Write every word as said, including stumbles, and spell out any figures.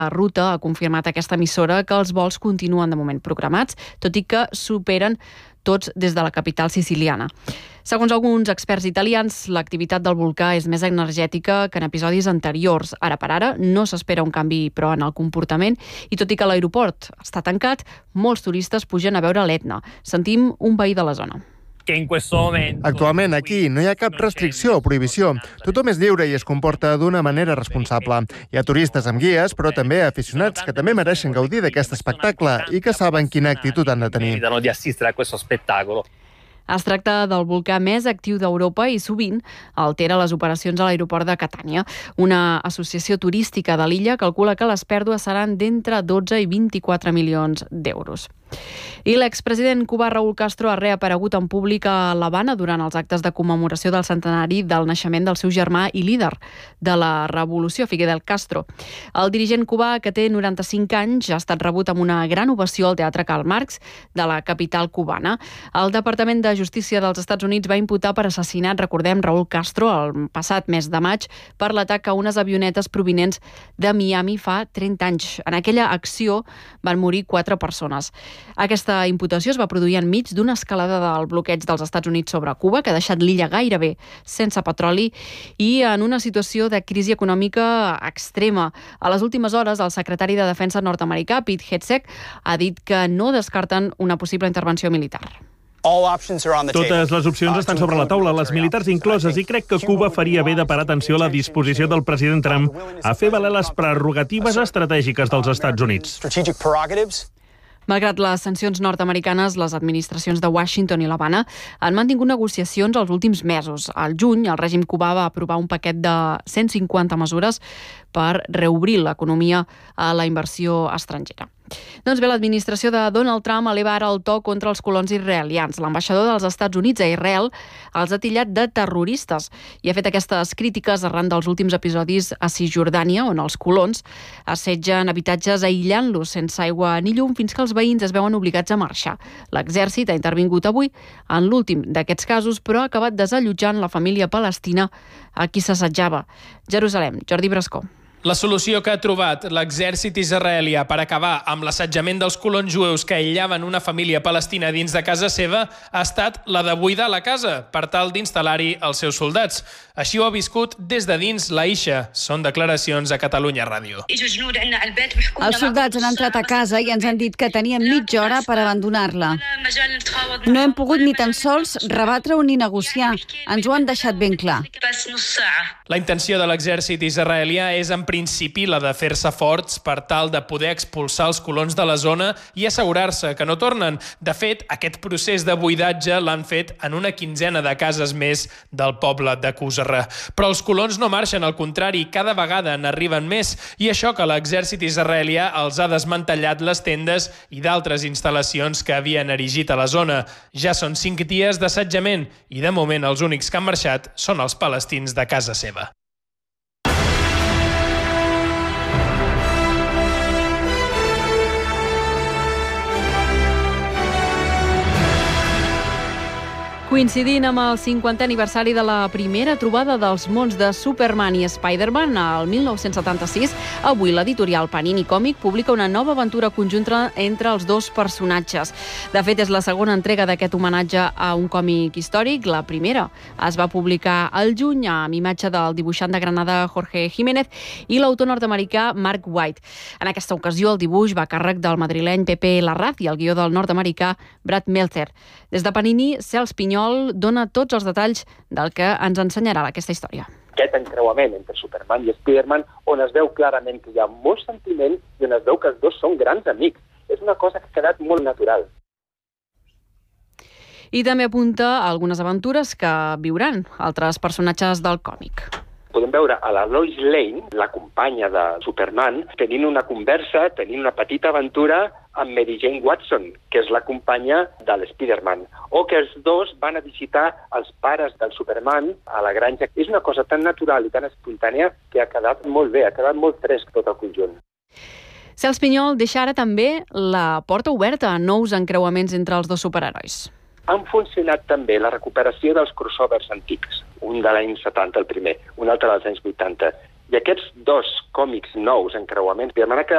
La ruta ha confirmat aquesta emissora que els vols continuen de moment programats, tot i que superen tots des de la capital siciliana. Segons alguns experts italians, l'activitat del volcà és més energètica que en episodis anteriors. Ara per ara no s'espera un canvi, però, en el comportament, i tot i que l'aeroport està tancat, molts turistes pugen a veure l'Etna. Sentim un veí de la zona. Actualment aquí no hi ha cap restricció o prohibició. Tothom és lliure i es comporta d'una manera responsable. Hi ha turistes amb guies, però també aficionats que també mereixen gaudir d'aquest espectacle i que saben quina actitud han de tenir. Es tracta del volcà més actiu d'Europa i sovint altera les operacions a l'aeroport de Catània. Una associació turística de l'illa calcula que les pèrdues seran d'entre dotze i vint-i-quatre milions d'euros. I l'expresident cubà Raúl Castro ha reaparegut en públic a l'Havana durant els actes de commemoració del centenari del naixement del seu germà i líder de la revolució, Fidel Castro. El dirigent cubà, que té noranta-cinc anys, ha estat rebut amb una gran ovació al Teatre Karl Marx de la capital cubana. El Departament de Justícia dels Estats Units va imputar per assassinat, recordem, Raúl Castro el passat mes de maig per l'atac a unes avionetes provinents de Miami fa trenta anys. En aquella acció van morir quatre persones. Aquesta imputació es va produir enmig d'una escalada del bloqueig dels Estats Units sobre Cuba, que ha deixat l'illa gairebé sense petroli i en una situació de crisi econòmica extrema. A les últimes hores, el secretari de Defensa nord-americà, Pete Hegseth, ha dit que no descarten una possible intervenció militar. Totes les opcions estan sobre la taula, les militars incloses, i crec que Cuba faria bé de parar atenció a la disposició del president Trump a fer valer les prerrogatives estratègiques dels Estats Units. Malgrat les sancions nord-americanes, les administracions de Washington i l'Havana han mantingut negociacions els últims mesos. Al juny, el règim cubà va aprovar un paquet de cent cinquanta mesures per reobrir l'economia a la inversió estrangera. Doncs bé, l'administració de Donald Trump eleva ara el to contra els colons israelians. L'ambaixador dels Estats Units a Israel els ha titllat de terroristes i ha fet aquestes crítiques arran dels últims episodis a Cisjordània, on els colons assetgen habitatges aïllant-los sense aigua ni llum fins que els veïns es veuen obligats a marxar. L'exèrcit ha intervingut avui en l'últim d'aquests casos, però ha acabat desallotjant la família palestina a qui s'assetjava. Jerusalem, Jordi Brascó. La solució que ha trobat l'exèrcit israelià per acabar amb l'assetjament dels colons jueus que aïllaven una família palestina dins de casa seva ha estat la de buidar la casa per tal d'instal·lar-hi els seus soldats. Així ho ha viscut des de dins l'Aisha. Són declaracions a Catalunya Ràdio. Els soldats han entrat a casa i ens han dit que teníem mitja hora per abandonar-la. No hem pogut ni tan sols rebatre-ho ni negociar. Ens ho han deixat ben clar. La intenció de l'exèrcit israelià és en principi la de fer-se forts per tal de poder expulsar els colons de la zona i assegurar-se que no tornen. De fet, aquest procés de buidatge l'han fet en una quinzena de cases més del poble de Kusra. Però els colons no marxen, al contrari, cada vegada n'arriben més, i això que l'exèrcit israelià els ha desmantellat les tendes i d'altres instal·lacions que havien erigit a la zona. Ja són cinc dies d'assetjament i de moment els únics que han marxat són els palestins de casa seva. Coincidint amb el cinquantè aniversari de la primera trobada dels mons de Superman i Spider-Man al mil nou-cents setanta-sis, avui l'editorial Panini Còmic publica una nova aventura conjunta entre els dos personatges. De fet, és la segona entrega d'aquest homenatge a un còmic històric. La primera es va publicar al juny amb imatge del dibuixant de Granada Jorge Jiménez i l'autor nord-americà Mark White. En aquesta ocasió, el dibuix va a càrrec del madrileny Pepe Larraz i el guió del nord-americà Brad Meltzer. Des de Panini, Cels Pinyol dona tots els detalls del que ens ensenyarà aquesta història. Aquest encreuament entre Superman i Spider-Man, on es veu clarament que hi ha molt sentiment i on es veu que els dos són grans amics. És una cosa que ha quedat molt natural. I també apunta algunes aventures que viuran altres personatges del còmic. Podem veure a la Lois Lane, la companya de Superman, tenint una conversa, tenint una petita aventura amb Mary Jane Watson, que és la companya de l'Spider-Man, o que els dos van a visitar els pares del Superman a la granja. És una cosa tan natural i tan espontània que ha quedat molt bé, ha quedat molt fresc tot el conjunt. Cels Pinyol deixa ara també la porta oberta a nous encreuaments entre els dos superherois. Han funcionat també la recuperació dels crossovers antics, un de l'any setanta, el primer, un altre dels anys vuitanta, I aquests dos còmics nous, encreuaments, Spider-Man